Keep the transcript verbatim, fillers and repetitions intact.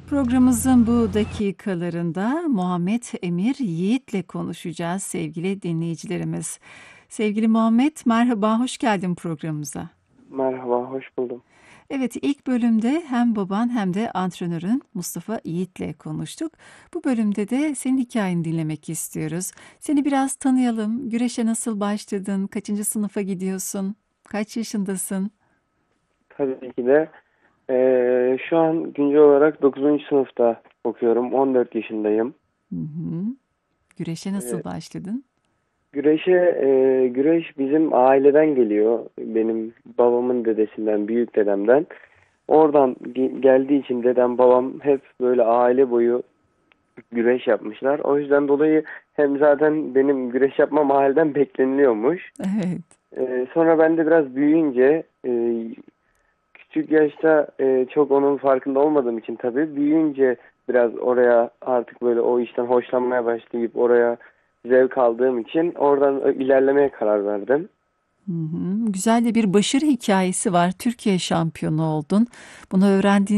Programımızın bu dakikalarında Muhammed Emir Yiğit'le konuşacağız sevgili dinleyicilerimiz. Sevgili Muhammed, merhaba, hoş geldin programımıza. Merhaba, hoş buldum. Evet, ilk bölümde hem baban hem de antrenörün Mustafa Yiğit'le konuştuk. Bu bölümde de senin hikayeni dinlemek istiyoruz. Seni biraz tanıyalım. Güreşe nasıl başladın? Kaçıncı sınıfa gidiyorsun? Kaç yaşındasın? Tabii ki de eee, şu an güncel olarak dokuzuncu sınıfta okuyorum. on dört yaşındayım. Hı hı. Güreşe nasıl Eee, başladın? güreşe, eee, güreş bizim aileden geliyor. Benim babamın dedesinden, büyük dedemden. Oradan ge- geldiği için dedem, babam hep böyle aile boyu güreş yapmışlar. O yüzden dolayı hem zaten benim güreş yapmam aileden bekleniliyormuş. Evet. Eee, sonra ben de biraz büyüyünce küçük yaşta e, çok onun farkında olmadığım için tabii büyüyünce biraz oraya artık böyle o işten hoşlanmaya başlayıp oraya zevk aldığım için oradan ilerlemeye karar verdim. Hı hı. Güzel de bir başarı hikayesi var. Türkiye şampiyonu oldun. Bunu öğrendiğin